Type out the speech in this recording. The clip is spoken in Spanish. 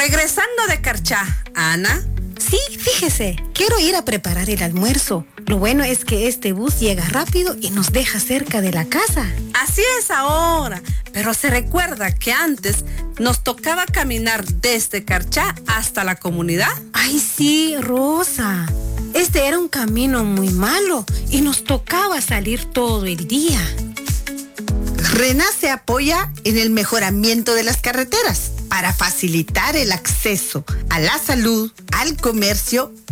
Regresando de Carchá, Ana. Sí, fíjese, quiero ir a preparar el almuerzo. Lo bueno es que este bus llega rápido y nos deja cerca de la casa. Así es ahora, pero se recuerda que antes nos tocaba caminar desde Carchá hasta la comunidad. Ay, sí, Rosa. Este era un camino muy malo y nos tocaba salir todo el día. RENA se apoya en el mejoramiento de las carreteras para facilitar el acceso a la salud, al comercio